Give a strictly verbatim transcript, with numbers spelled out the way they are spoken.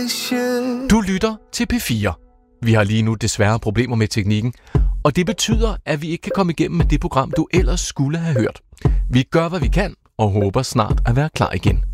shit. Du lytter til P fire. Vi har lige nu desværre problemer med teknikken, og det betyder, at vi ikke kan komme igennem med det program, du ellers skulle have hørt. Vi gør, hvad vi kan, og håber snart at være klar igen.